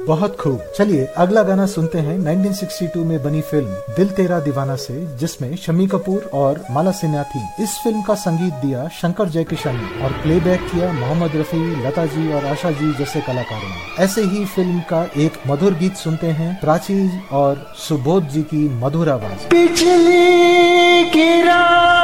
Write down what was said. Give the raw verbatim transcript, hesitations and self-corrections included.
बहुत खूब। चलिए अगला गाना सुनते हैं उन्नीस सौ बासठ में बनी फिल्म दिल तेरा दीवाना से, जिसमें शम्मी कपूर और माला सिन्हा थी। इस फिल्म का संगीत दिया शंकर जयकिशन ने और प्लेबैक किया मोहम्मद रफी, लता जी और आशा जी जैसे कलाकारों ने। ऐसे ही फिल्म का एक मधुर गीत सुनते हैं प्राची और सुबोध जी की मधुर आवाज। पिछली की रात